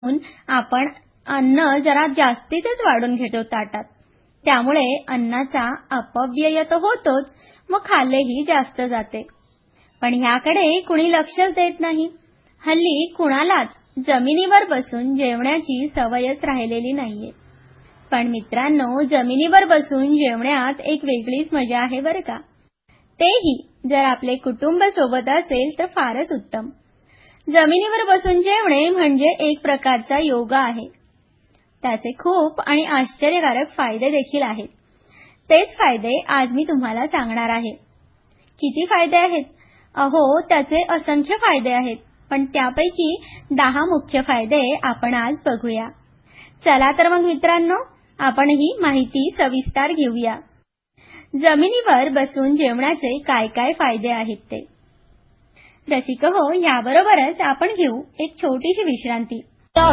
आपण अन्न जरा जास्तीच वाढून घेतो ताटात. त्यामुळे अन्नाचा अपव्यय तर होतोच, मग खाल्लेही जास्त जाते. पण ह्याकडे कुणी लक्षच देत नाही. हल्ली कुणालाच जमिनीवर बसून जेवण्याची सवयच राहिलेली नाहीये. पण मित्रांनो, जमिनीवर बसून जेवण्यात एक वेगळीच मजा आहे बरं का. तेही जर आपले कुटुंब सोबत असेल तर फारच उत्तम. जमिनीवर बसून जेवणे म्हणजे एक प्रकारचा योगा आहे. त्याचे खूप आणि आश्चर्यकारक फायदे देखील आहेत. तेच फायदे आज मी तुम्हाला सांगणार आहे. किती फायदे आहेत? अहो, त्याचे असंख्य फायदे आहेत. पण त्यापैकी 10 मुख्य फायदे आपण आज बघूया. चला तर मग मित्रांनो, आपण ही माहिती सविस्तर घेऊया. जमिनीवर बसून जेवण्याचे काय काय फायदे आहेत ते. रसिकहो, याबरोबरच आपण घेऊ एक छोटीशी विश्रांती.